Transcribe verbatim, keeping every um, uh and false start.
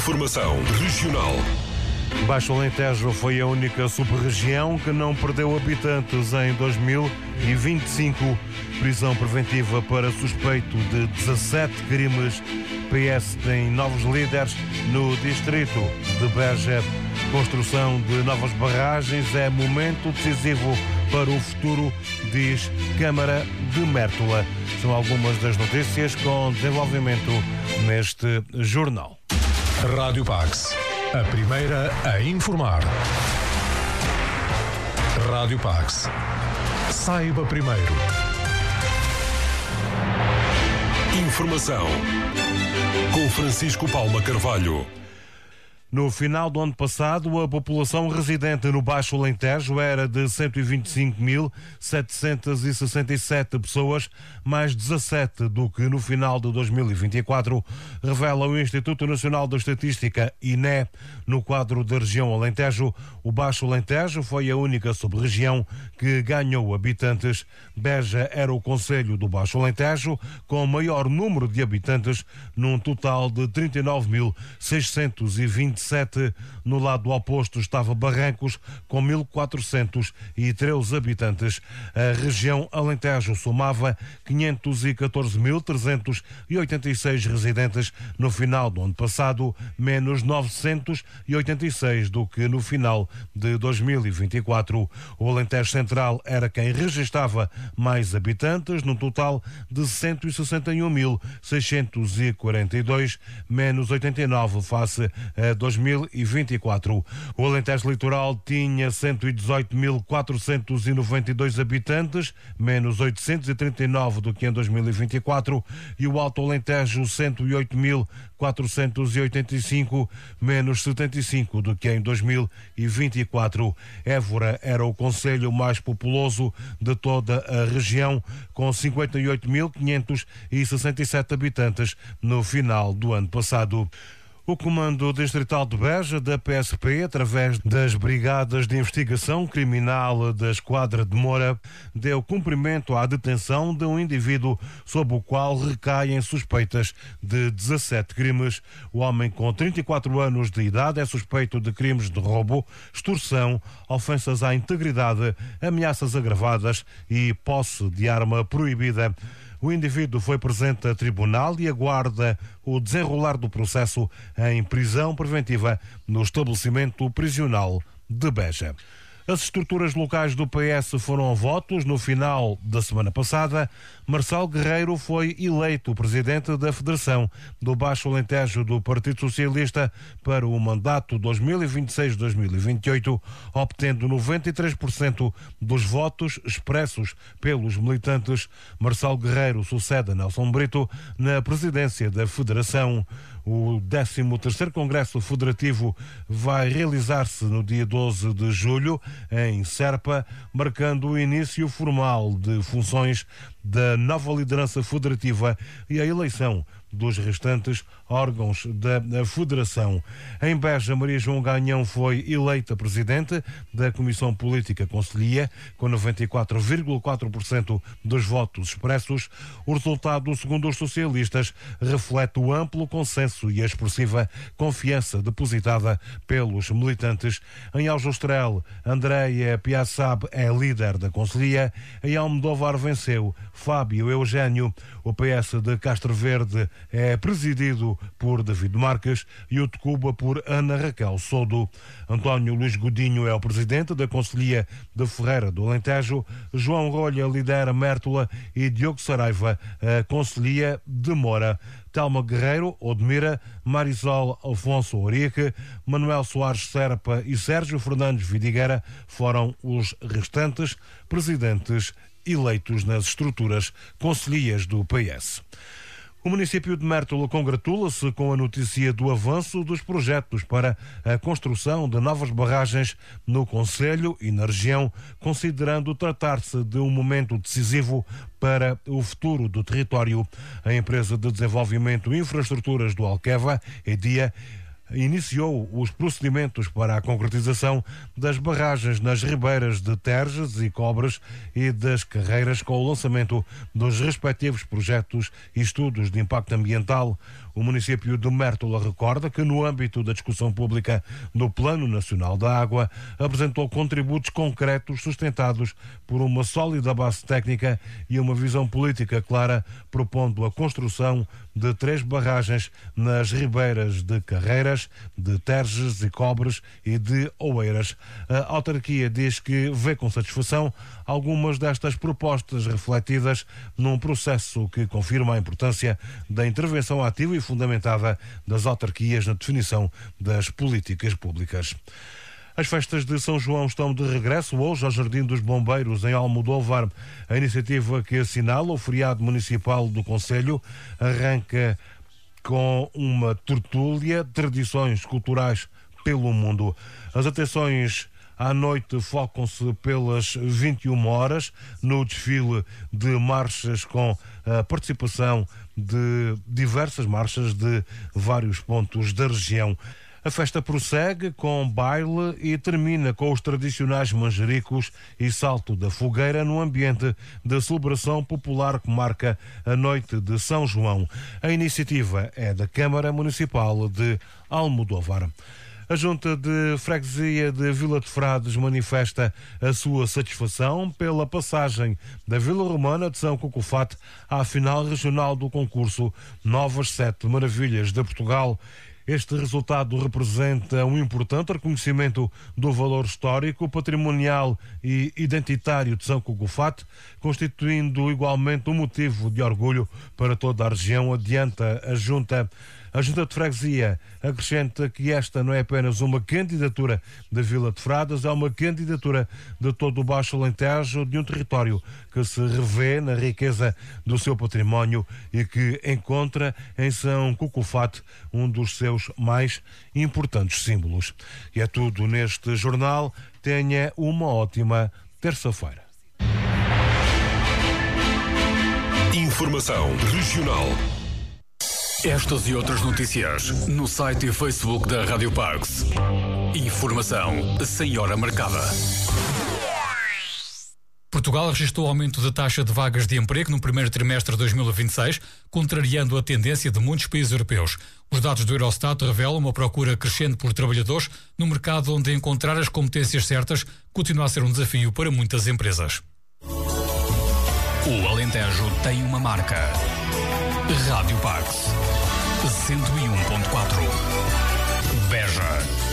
Informação regional. Baixo Alentejo foi a única sub-região que não perdeu habitantes em dois mil e vinte e cinco. Prisão preventiva para suspeito de dezassete crimes. P S tem novos líderes no distrito de Beja. Construção de novas barragens é momento decisivo para o futuro, diz Câmara de Mértola. São algumas das notícias com desenvolvimento neste jornal. Rádio Pax, a primeira a informar. Rádio Pax. Saiba primeiro. Informação com Francisco Paula Carvalho. No final do ano passado, a população residente no Baixo Alentejo era de cento e vinte e cinco mil setecentos e sessenta e sete pessoas, mais dezassete do que no final de dois mil e vinte e quatro, revela o Instituto Nacional da Estatística, I N E. No quadro da região Alentejo, o Baixo Alentejo foi a única sub-região que ganhou habitantes. Beja era o concelho do Baixo Alentejo com maior número de habitantes, num total de trinta e nove mil seiscentos e vinte e sete. No lado oposto estava Barrancos, com mil quatrocentos e treze habitantes. A região Alentejo somava quinhentos e catorze mil trezentos e oitenta e seis residentes no final do ano passado, menos novecentos e oitenta e seis do que no final de dois mil e vinte e quatro. O Alentejo Central era quem registava mais habitantes, num total de cento e sessenta e um mil seiscentos e quarenta e dois, menos oitenta e nove face a dois mil e vinte e quatro. O Alentejo Litoral tinha cento e dezoito mil quatrocentos e noventa e dois habitantes, menos oitocentos e trinta e nove do que em dois mil e vinte e quatro, e o Alto Alentejo cento e oito mil quatrocentos e oitenta e cinco, menos setenta e cinco do que em dois mil e vinte e quatro. Évora era o concelho mais populoso de toda a região, com cinquenta e oito mil quinhentos e sessenta e sete habitantes no final do ano passado. O Comando Distrital de Beja, da P S P, através das Brigadas de Investigação Criminal da Esquadra de Moura, deu cumprimento à detenção de um indivíduo sob o qual recaem suspeitas de dezassete crimes. O homem, com trinta e quatro anos de idade, é suspeito de crimes de roubo, extorsão, ofensas à integridade, ameaças agravadas e posse de arma proibida. O indivíduo foi presente a tribunal e aguarda o desenrolar do processo em prisão preventiva no estabelecimento prisional de Beja. As estruturas locais do P S foram a votos no final da semana passada. Marcelo Guerreiro foi eleito presidente da Federação do Baixo Alentejo do Partido Socialista para o mandato dois mil e vinte e seis a dois mil e vinte e oito, obtendo noventa e três por cento dos votos expressos pelos militantes. Marcelo Guerreiro sucede a Nelson Brito na presidência da Federação. O décimo terceiro Congresso Federativo vai realizar-se no dia doze de julho em Serpa, marcando o início formal de funções da nova liderança federativa e a eleição dos restantes órgãos da Federação. Em Beja, Maria João Ganhão foi eleita presidente da Comissão Política Conselhia, com noventa e quatro vírgula quatro por cento dos votos expressos. O resultado, segundo os socialistas, reflete o amplo consenso e a expressiva confiança depositada pelos militantes. Em Aljustrel, Andréia Piaçab é líder da Conselhia. Em Almodóvar venceu Fábio Eugênio. O P S de Castro Verde é presidido por David Marques e o de Cuba por Ana Raquel Sodo. António Luís Godinho é o presidente da Conselhia de Ferreira do Alentejo. João Rolha lidera Mértola e Diogo Saraiva a Conselhia de Moura. Telma Guerreiro, Odmira, Marisol Afonso Orique, Manuel Soares Serpa e Sérgio Fernandes Vidigueira foram os restantes presidentes eleitos nas estruturas concelhias do P S. O município de Mértola congratula-se com a notícia do avanço dos projetos para a construção de novas barragens no concelho e na região, considerando tratar-se de um momento decisivo para o futuro do território. A empresa de desenvolvimento e infraestruturas do Alqueva, EDIA, iniciou os procedimentos para a concretização das barragens nas ribeiras de Terges e Cobras e das Carreiras, com o lançamento dos respectivos projetos e estudos de impacto ambiental. O município de Mértola recorda que, no âmbito da discussão pública do Plano Nacional da Água, apresentou contributos concretos sustentados por uma sólida base técnica e uma visão política clara, propondo a construção de três barragens nas ribeiras de Carreiras, de Terges e Cobres e de Oeiras. A autarquia diz que vê com satisfação algumas destas propostas refletidas num processo que confirma a importância da intervenção ativa e fundamentada das autarquias na definição das políticas públicas. As festas de São João estão de regresso hoje ao Jardim dos Bombeiros, em Almodóvar. A iniciativa que assinala o feriado municipal do concelho arranca com uma tertúlia, tradições culturais pelo mundo. As atenções à noite focam-se pelas vinte e uma horas no desfile de marchas com a participação de diversas marchas de vários pontos da região. A festa prossegue com baile e termina com os tradicionais manjericos e salto da fogueira no ambiente da celebração popular que marca a noite de São João. A iniciativa é da Câmara Municipal de Almodóvar. A Junta de Freguesia de Vila de Frades manifesta a sua satisfação pela passagem da Vila Romana de São Cucufate à final regional do concurso Novas Sete Maravilhas de Portugal. Este resultado representa um importante reconhecimento do valor histórico, patrimonial e identitário de São Cucufate, constituindo igualmente um motivo de orgulho para toda a região, adianta a Junta. A Junta de Freguesia acrescenta que esta não é apenas uma candidatura da Vila de Frades, é uma candidatura de todo o Baixo Alentejo, de um território que se revê na riqueza do seu património e que encontra em São Cucufate um dos seus mais importantes símbolos. E é tudo neste jornal. Tenha uma ótima terça-feira. Informação regional. Estas e outras notícias no site e Facebook da Rádio Parks. Informação sem hora marcada. Portugal registrou aumento da taxa de vagas de emprego no primeiro trimestre de dois mil e vinte e seis, contrariando a tendência de muitos países europeus. Os dados do Eurostat revelam uma procura crescente por trabalhadores no mercado onde encontrar as competências certas continua a ser um desafio para muitas empresas. O Alentejo tem uma marca. Rádio Parks cento e um ponto quatro. Beja.